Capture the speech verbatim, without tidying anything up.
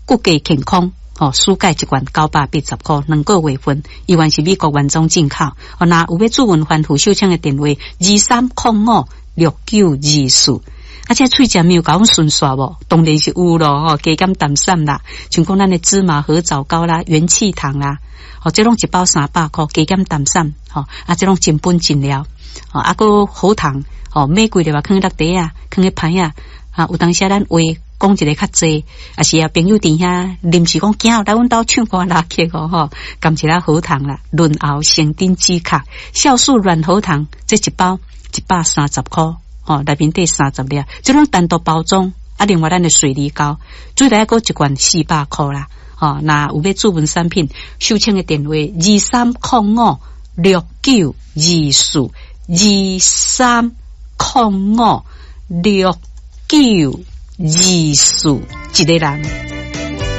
骨骼健康。哦，输钙一罐九百八十块，两个月份，依然是美国原装进口。哦，那有要主文欢呼秀清的电话二三零五六九二四。而且喙食没有搞顺刷无，当然是有咯吼，加减淡散啦，像讲咱的芝麻合枣糕啦、元气糖啦，哦，这种一包三百块，加减淡散，吼、哦，啊，这种真本真料，哦，啊个好糖，哦，玫瑰的话，放落地啊，放喺牌啊，啊，有当时咱话讲一个较济，啊是啊朋友伫遐临时讲惊来阮兜唱歌拉客哦吼，甘一粒好糖啦，润喉生丁止咳，酵素软喉糖，这一包一百三十块。哦，内面得三十粒，这种单独包装，啊，另外咱的水梨膏，最大一个一罐四百块啦。哦，那有要注文产品，秀清的电话二三零五六九二四二三零五六九二四，一个人。